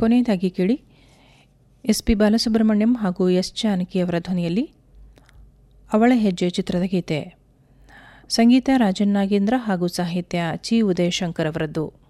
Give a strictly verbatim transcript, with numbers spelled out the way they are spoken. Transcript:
ಕೊನೆಯದಾಗಿ ಕೇಳಿ S P Balasubrahmanyam ಹಾಗೂ ಎಸ್ ಜಾನಕಿಯವರ ಧ್ವನಿಯಲ್ಲಿ ಅವಳ ಹೆಜ್ಜೆ ಚಿತ್ರದ ಗೀತೆ. ಸಂಗೀತ ರಾಜನ್ ನಾಗೇಂದ್ರ ಹಾಗೂ ಸಾಹಿತ್ಯ ಚಿ ಉದಯಶಂಕರ್ ಅವರದ್ದು.